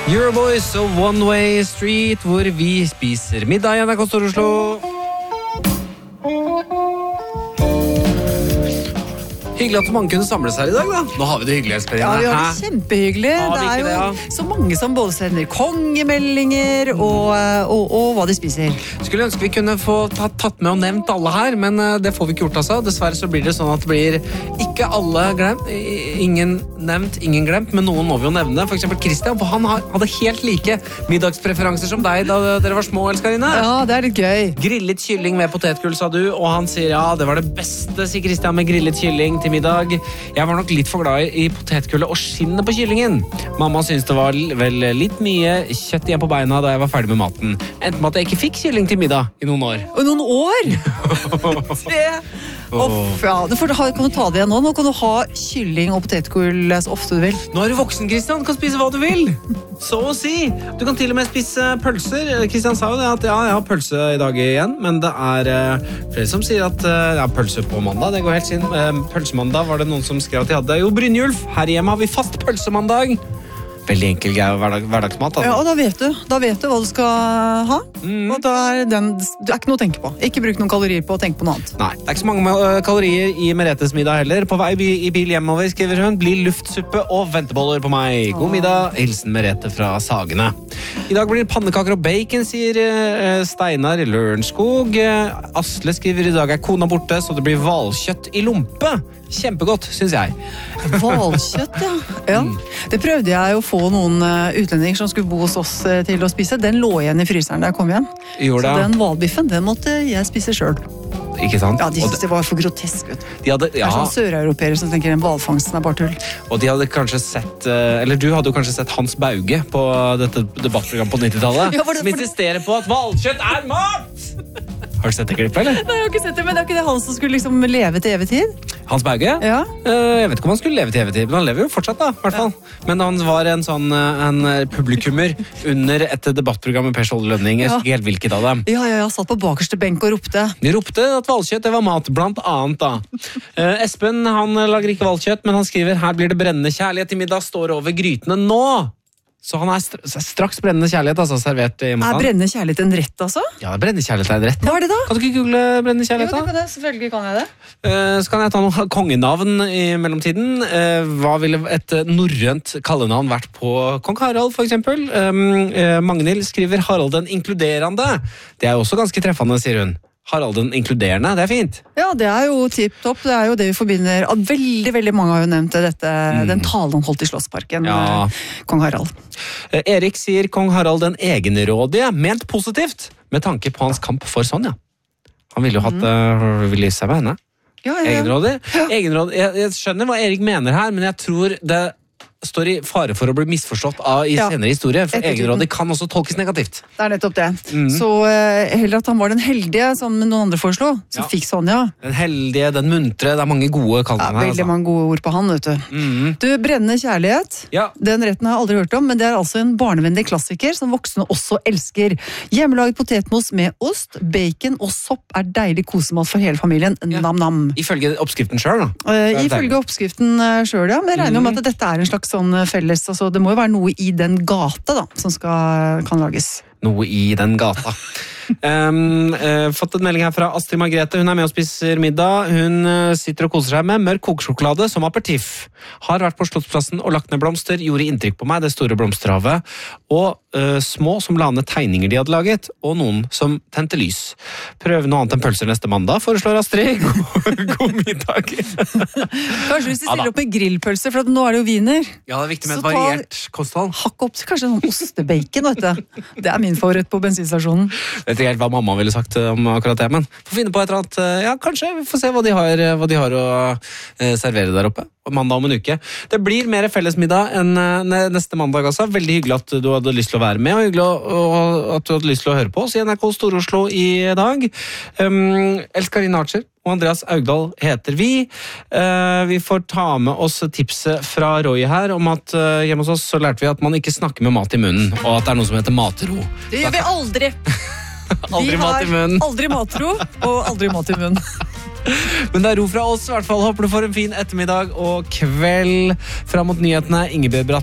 Euroboys og One Way Street, hvor vi spiser middag i NRK Stor-Oslo. Hyggelig at mange kunne samles her i dag, da. Nå har vi det hyggelig, Espen. Ja, vi har det kjempehyggelig. Det er jo så mange som både sender kongemeldinger og hva de spiser. Skulle ønske vi kunne få tatt med og nevnt alle her, men det får vi ikke gjort, altså. Dessverre så blir det sånn at det blir ikke alle glemt, ingen nevnt, ingen glemt, men noen må vi jo nevne. For eksempel Christian, for han hadde helt like middagspreferanser som deg da dere var små, elskarine. Ja, det er litt gøy. Grillet kylling med potetgull, sa du, og han sier ja, det var det beste, sier Christian, med grillet kylling til middag. Jeg var nok litt for glad i potetgullet og skinnet på kyllingen. Mamma syntes det var vel litt mye kjøtt igjen på beina da jeg var ferdig med maten. Endte med at jeg ikke fikk kylling til middag i noen år. Og noen år? Ja, kan du ta det igjen nå? Nå kan du ha kylling og potetgull så ofte du vil. Nå er du voksen, Christian. Du kan spise hva du vil. Så å si. Du kan til og med spise pølser. Christian sa jo det at ja, jeg har pølse i dag igjen, men det er flere som sier at ja, pølse på mandag, det går helt sin. Pølsemandag var det noen som skrev at de hadde. Jo, Brynjulf, her hjemme har vi fast pølsemandag. Veldig enkel hverdagsmat. Altså. Ja, og da vet du hva du skal ha. Og da er det er ikke noe å tenke på. Ikke bruk noen kalorier på å tenke på noe annet. Nei, det er ikke så mange kalorier i Meretes middag heller. På vei i bil hjemover, skriver hun, blir luftsuppe og venteboller på meg. God middag, hilsen Merete fra Sagene. I dag blir det pannekaker og bacon, sier Steinar Lørenskog. Asle skriver i dag er kona borte, så det blir hvalkjøtt i lompe. Kjempegodt, synes jeg. Hvalkjøtt, ja. Det prøvde jeg å få noen utlendinger som skulle bo hos oss til å spise. Den lå igjen i fryseren da jeg kom hjem. Så den hvalbiffen, den måtte jeg spise selv. Ikke sant? Ja, de synes det var for grotesk, vet du. Det er sånn søreuropeere som tenker en hvalfangsten er bare tull. Og de hadde kanskje sett, eller du hadde jo kanskje sett Hans Bauge på dette debattprogrammet på 90-tallet, som insisterer på at hvalkjøtt er mat! Har du sett det klippet, eller? Nei, jeg har ikke sett det, men det er ikke det han som skulle liksom leve til evig tid? Hans Bauge? Ja. Jeg vet ikke om han skulle leve til evig tid, men han lever jo fortsatt da, i hvert fall. Men han var en sånn en publikummer under et debattprogram med Per Skjold Lønning. Jeg husker ikke helt hvilket av dem. Ja, satt på bakerste benk og ropte. De ropte at hvalkjøtt det var mat, blant annet da. Espen, han lager ikke hvalkjøtt, men han skriver her blir det brennende kjærlighet til middag, står over grytene nå. Så han er straks brennende kjærlighet, altså, servert hjemme hos han. Er brennende kjærlighet en rett, altså? Ja, brennende kjærlighet er en rett. Hva er det da? Kan du ikke google brennende kjærlighet da? Jo, det kan jeg. Selvfølgelig kan jeg det. Så kan jeg ta noen kongenavn i mellomtiden. Hva ville et norrønt kallenavn vært på kong Harald, for eksempel? Magnhild skriver Harald den inkluderende. Det er jo også ganske treffende, sier hun. Harald den inkluderende, det er fint. Ja, det er jo tipp-topp. Det er jo det vi forbinder. Veldig mange har jo nevnt dette, den talen han holdt i Slottsparken, kong Harald. Erik sier kong Harald den egenrådige, ment positivt, med tanke på hans kamp for Sonja. Han ville jo hatt vil gifte seg med henne. Egenrådig. Jeg skjønner hva Erik mener her, men jeg tror det står i fare for å bli misforstått i senere historie, for egenrådig kan også tolkes negativt. Det er nettopp det. Så heller at han var den heldige, som noen andre foreslo, som fikk Sonja. Den heldige, den muntre, det er mange gode kallenavn her. Veldig mange gode ord på han, vet du. Du, brennende kjærlighet, den retten har jeg aldri hørt om, men det er altså en barnevennlig klassiker som voksne også elsker. Hjemmelaget potetmos med ost, bacon og sopp er deilig kosemat for hele familien. Nam-nam. Ifølge oppskriften selv, da? Ifølge oppskriften selv, ja. Men jeg regner med at dette er en slags sånn felles, altså det må jo være noe i den gata da, som kan lages. Noe i den gata. Fått en melding her fra Astrid Margrethe. Hun er med og spiser middag. Hun sitter og koser seg med mørk kokesjokolade som aperitiff. Har vært på Slottsplassen og lagt ned blomster. Gjorde inntrykk på meg, det store blomsterhavet. Og små som la ned tegninger de hadde laget, og noen som tente lys. Prøv noe annet enn pølser neste mandag, foreslår Astrid. God middag. Kanskje hvis du stiller opp med grillpølser, for nå er det jo viner. Ja, det er viktig med et variert kosthold. Hakk opp til kanskje sånn ostebacon, vet du. Det er min favoritt på bensinstasjonen. Jeg vet ikke helt hva mamma ville sagt om akkurat det, men får finne på et eller annet, ja, kanskje vi får se hva de har å servere der oppe. Mandag om en uke. Det blir mer fellesmiddag enn neste mandag også. Veldig hyggelig at du hadde lyst til å være med, og hyggelig at du hadde lyst til å høre på oss i NRK Stor-Oslo i dag. Elskarine Archer og Andreas Augdal heter vi. Vi får ta med oss tipset fra Roy her om at hjemme hos oss så lærte vi at man ikke snakker med mat i munnen, og at det er noe som heter matro. Det gjør vi aldri. Aldri mat i munnen. Aldri matro, og aldri mat i munnen. Men det er ro fra oss i hvert fall. Håper du får en fin ettermiddag og kveld. Fram mot nyhetene, Ingebjørg Bratt.